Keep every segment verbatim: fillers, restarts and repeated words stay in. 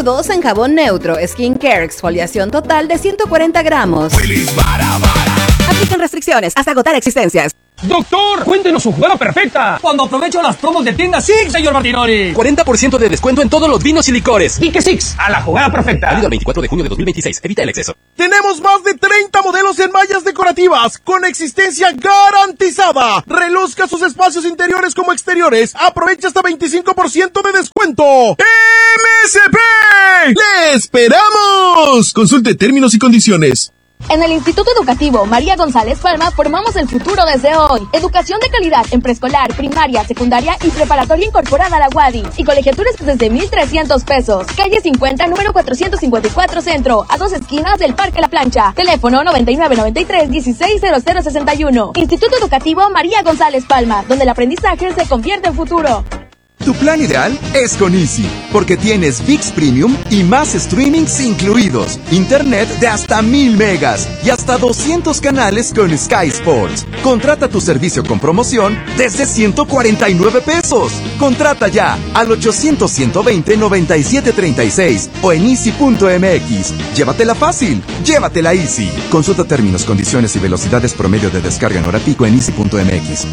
por dos en jabón neutro, skincare, exfoliación total de ciento cuarenta gramos. Willy's Bara Bara. Aplican restricciones hasta agotar existencias. Doctor, cuéntenos su jugada perfecta. Cuando aprovecho las promos de tienda Six, señor Martinoli. cuarenta por ciento de descuento en todos los vinos y licores. Pique Six, a la jugada perfecta. Válido el veinticuatro de junio de dos mil veintiséis. Evita el exceso. Tenemos más de treinta modelos en mallas decorativas con existencia garantizada. Reluzca sus espacios interiores como exteriores. Aprovecha hasta veinticinco por ciento de descuento. ¡M S P! ¡Le esperamos! Consulte términos y condiciones. En el Instituto Educativo María González Palma formamos el futuro desde hoy. Educación de calidad en preescolar, primaria, secundaria y preparatoria incorporada a la U A D I. Y colegiaturas desde mil trescientos pesos. Calle cincuenta, número cuatrocientos cincuenta y cuatro Centro, a dos esquinas del Parque La Plancha. Teléfono noventa y nueve noventa y tres dieciséis cero cero sesenta y uno. Instituto Educativo María González Palma, donde el aprendizaje se convierte en futuro. Tu plan ideal es con Easy, porque tienes ViX Premium y más streamings incluidos, internet de hasta mil megas y hasta doscientos canales con Sky Sports. Contrata tu servicio con promoción desde ciento cuarenta y nueve pesos. Contrata ya al ochocientos, ciento veinte, noventa y siete treinta y seis o en easy punto m x. Llévatela fácil, llévatela Easy. Consulta términos, condiciones y velocidades promedio de descarga en hora pico en easy punto m x.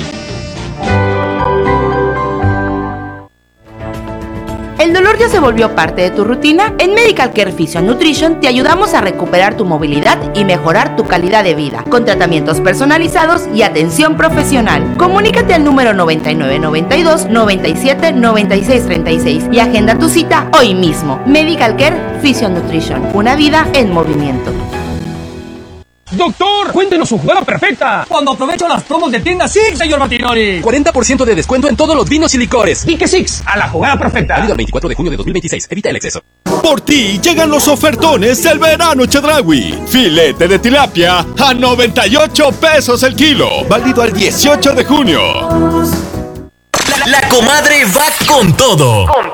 ¿El dolor ya se volvió parte de tu rutina? En Medical Care Physio Nutrition te ayudamos a recuperar tu movilidad y mejorar tu calidad de vida, con tratamientos personalizados y atención profesional. Comunícate al número noventa y nueve noventa y dos noventa y siete noventa y seis treinta y seis y agenda tu cita hoy mismo. Medical Care Physio Nutrition, una vida en movimiento. Doctor, cuéntenos su jugada perfecta. Cuando aprovecho las promos de tienda Six, señor Martinoli. cuarenta por ciento de descuento en todos los vinos y licores. Pique Six, a la jugada perfecta. Válido el veinticuatro de junio de dos mil veintiséis. Evita el exceso. Por ti llegan los ofertones del verano Chedraui. Filete de tilapia a noventa y ocho pesos el kilo. Válido al dieciocho de junio. La, la comadre va con todo. Con